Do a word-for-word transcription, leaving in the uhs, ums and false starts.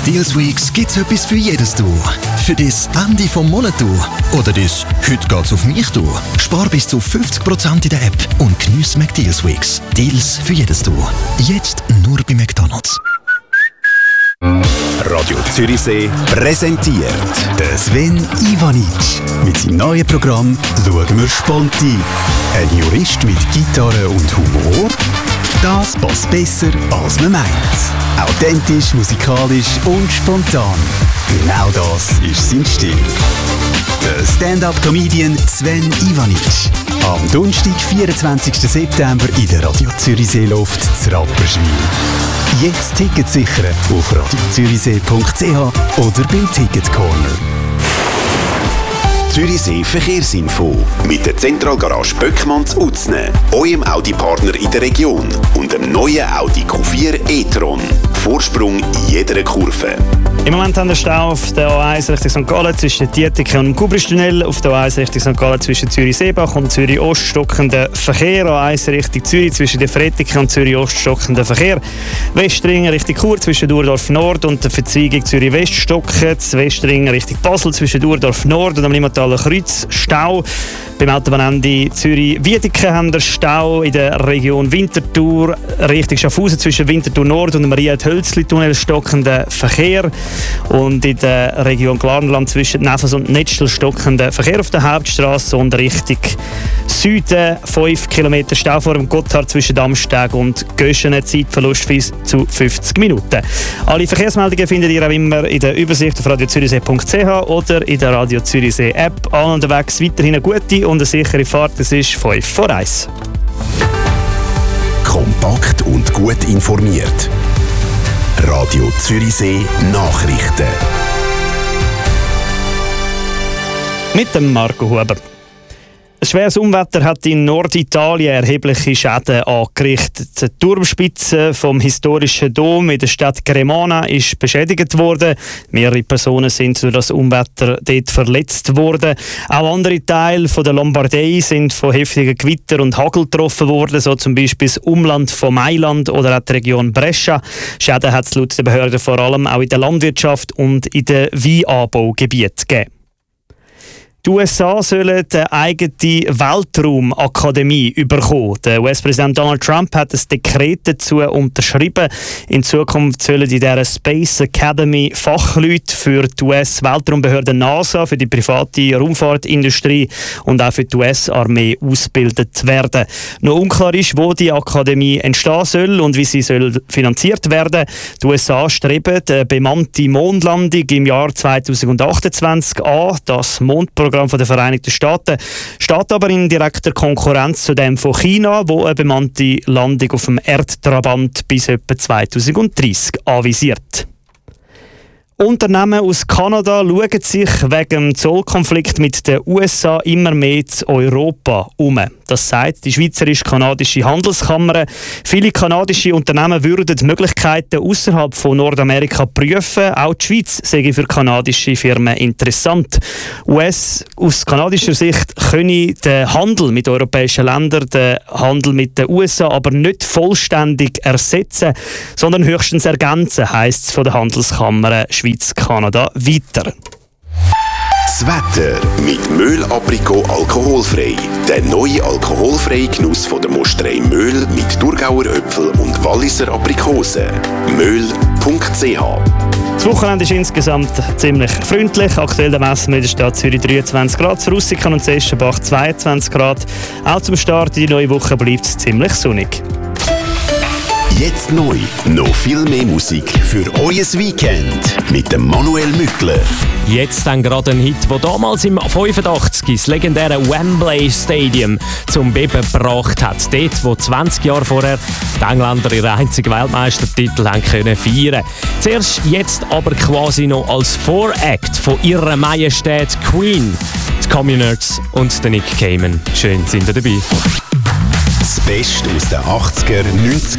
McDeals Weeks gibt's etwas für jedes Du. Für das Ende vom Monat Du. Oder das «Heute geht's auf mich Du». Spar bis zu fünfzig Prozent in der App und geniess McDeals Weeks. Deals für jedes Du. Jetzt nur bei McDonald's. Radio Zürichsee präsentiert den Sven Ivanic. Mit seinem neuen Programm «Schauen wir Sponti». Ein Jurist mit Gitarre und Humor. Das passt besser, als man meint. Authentisch, musikalisch und spontan. Genau das ist sein Stil. Der Stand-up-Comedian Sven Ivanic. Am Donnerstag, vierundzwanzigsten September in der Radio Zürichsee-Luft zu Rapperswil. Jetzt Tickets sichern auf radio zürichsee punkt c h oder beim Ticketcorner. Zürichsee Verkehrsinfo mit der Zentralgarage Böckmann zu Utzne, eurem Audi-Partner in der Region und dem neuen Audi Q vier e-tron. Vorsprung in jeder Kurve. Im Moment haben wir Stau auf der A eins Richtung Sankt Gallen zwischen Dietikon und dem Kubristunnel, auf der A eins Richtung Sankt Gallen zwischen Zürich-Seebach und Zürich-Ost stockender Verkehr, A eins Richtung Zürich zwischen der Frettiken und Zürich-Ost stockender Verkehr, Westring Richtung Chur zwischen Durdorf Nord und der Verzweigung Zürich-West stocken, Westring Richtung Basel zwischen Durdorf Nord und am Limmataler Kreuz Stau. Beim Autobahnende Zürich-Wiedeke haben wir Stau in der Region Winterthur Richtung Schaffhausen zwischen Winterthur Nord und dem Maria-Hölzli-Tunnel stockender Verkehr. Und in der Region Glarnerland zwischen Nefels und Netzstel stockender Verkehr auf der Hauptstrasse und Richtung Süden fünf Kilometer Stau vor dem Gotthard zwischen Damsteg und Göschene, Zeitverlust bis zu fünfzig Minuten. Alle Verkehrsmeldungen findet ihr auch immer in der Übersicht auf radio zürichsee punkt c h oder in der Radio Zürichsee App. An und unterwegs weiterhin eine gute und eine sichere Fahrt. Das ist fünf vor eins. Kompakt und gut informiert. Radio Zürichsee Nachrichten. Mit dem Marco Huber. Ein schweres Unwetter hat in Norditalien erhebliche Schäden angerichtet. Die Turmspitze vom historischen Dom in der Stadt Cremona ist beschädigt worden. Mehrere Personen sind durch das Unwetter dort verletzt worden. Auch andere Teile von der Lombardei sind von heftigen Gewitter und Hagel getroffen worden, so zum Beispiel das Umland von Mailand oder auch die Region Brescia. Schäden hat es laut der Behörden vor allem auch in der Landwirtschaft und in den Weinanbaugebieten gegeben. Die U S A sollen eine eigene Weltraumakademie bekommen. Der U S-Präsident Donald Trump hat ein Dekret dazu unterschrieben. In Zukunft sollen in dieser Space Academy Fachleute für die U S-Weltraumbehörde NASA, für die private Raumfahrtindustrie und auch für die U S-Armee ausgebildet werden. Noch unklar ist, wo die Akademie entstehen soll und wie sie soll finanziert werden. Die U S A streben eine bemannte Mondlandung im Jahr zweitausendachtundzwanzig an. Das Mondprogramm von den Vereinigten Staaten steht aber in direkter Konkurrenz zu dem von China, wo eine bemannte Landung auf dem Erdtrabant bis etwa zweitausenddreißig anvisiert. Unternehmen aus Kanada schauen sich wegen dem Zollkonflikt mit den U S A immer mehr zu Europa um. Das sagt die schweizerisch-kanadische Handelskammer. Viele kanadische Unternehmen würden die Möglichkeiten außerhalb von Nordamerika prüfen. Auch die Schweiz sei für kanadische Firmen interessant. U S aus kanadischer Sicht könne der Handel mit europäischen Ländern den Handel mit den U S A aber nicht vollständig ersetzen, sondern höchstens ergänzen, heisst es von der Handelskammer Schweiz-Kanada weiter. Das Wetter mit Möhl Aprikot alkoholfrei. Der neue alkoholfreie Genuss von der Mosterei Möhl mit Thurgauer Äpfel und Walliser Aprikosen. möhl punkt c h. Das Wochenende ist insgesamt ziemlich freundlich. Aktuell messen wir in der Stadt Zürich dreiundzwanzig Grad, zu Russikan und Eschenbach zweiundzwanzig Grad. Auch zum Start in die neue Woche bleibt es ziemlich sonnig. Jetzt neu, noch viel mehr Musik für euer Weekend mit dem Manuel Mückler. Jetzt dann gerade ein Hit, der damals im fünfundachtzig das legendäre Wembley Stadium zum Beben gebracht hat. Dort, wo zwanzig Jahre vorher die Engländer ihren einzigen Weltmeistertitel haben können feiern. Zuerst jetzt aber quasi noch als Voract von ihrer Majestät Queen, die Communards und der Nick Cayman. Schön sind ihr dabei. Das Beste aus den achtziger, neunziger